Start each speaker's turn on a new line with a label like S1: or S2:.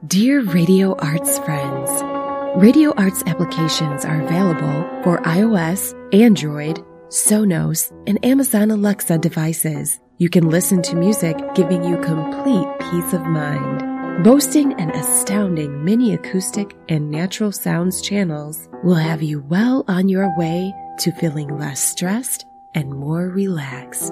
S1: Dear Radio Arts friends, Radio Arts applications are available for iOS, Android, Sonos, and Amazon Alexa devices. You can listen to music, giving you complete peace of mind. Boasting an astounding mini acoustic and natural sounds channels will have you well on your way to feeling less stressed and more relaxed.